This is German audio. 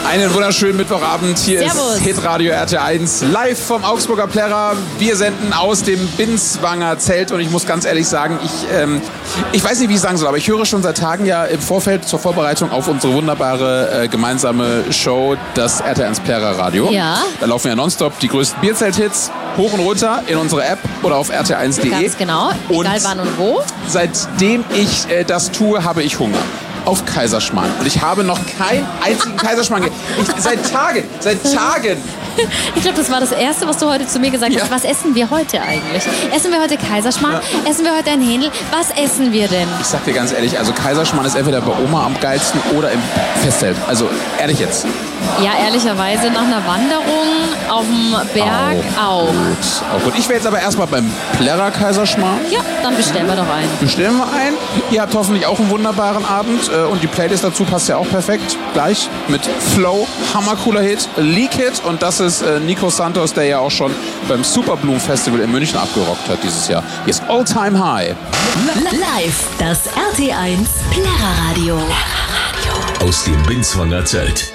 Einen wunderschönen Mittwochabend. Hier Servus. ist Hitradio RT1 live vom Augsburger Plärrer. Wir senden aus dem Binswanger Zelt und ich muss ganz ehrlich sagen, ich weiß nicht, wie ich sagen soll, aber ich höre schon seit Tagen ja im Vorfeld zur Vorbereitung auf unsere wunderbare gemeinsame Show, das RT1 Plärrer Radio. Ja. Da laufen ja nonstop die größten Bierzelt-Hits hoch und runter in unsere App oder auf rt1.de. Ganz genau, egal wann und wo. Seitdem ich das tue, habe ich Hunger. Auf Kaiserschmarrn. Und ich habe noch keinen einzigen Kaiserschmarrn seit Tagen. Ich glaube, das war das Erste, was du heute zu mir gesagt hast. Was essen wir heute eigentlich? Essen wir heute Kaiserschmarrn? Ja. Essen wir heute ein Händel? Was essen wir denn? Ich sag dir ganz ehrlich, also Kaiserschmarrn ist entweder bei Oma am geilsten oder im Festzelt. Also ehrlich jetzt. Ja, ehrlicherweise nach einer Wanderung auf dem Berg auch. Gut. Ich wäre jetzt aber erstmal beim Plärrer Kaiserschmarrn. Ja, dann bestellen wir doch einen. Bestellen wir einen. Ihr habt hoffentlich auch einen wunderbaren Abend. Und die Playlist dazu passt ja auch perfekt. Gleich mit Flow, hammercooler Hit, Leak-Hit. Und das ist Nico Santos, der ja auch schon beim Superbloom Festival in München abgerockt hat dieses Jahr. Hier ist All Time High. Live, das RT1 Plärrer Radio. Aus dem Binswanger Zelt.